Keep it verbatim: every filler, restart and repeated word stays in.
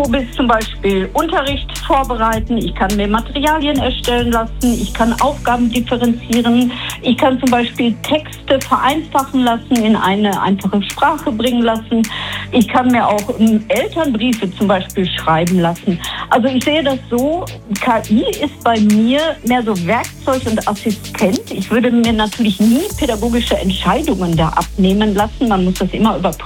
Hobbies zum Beispiel Unterricht vorbereiten, ich kann mir Materialien erstellen lassen, ich kann Aufgaben differenzieren, ich kann zum Beispiel Texte vereinfachen lassen, in eine einfache Sprache bringen lassen. Ich kann mir auch ähm, Elternbriefe zum Beispiel schreiben lassen. Also ich sehe das so, K I ist bei mir mehr so Werkzeug und Assistent. Ich würde mir natürlich nie pädagogische Entscheidungen da abnehmen lassen. Man muss das immer überprüfen.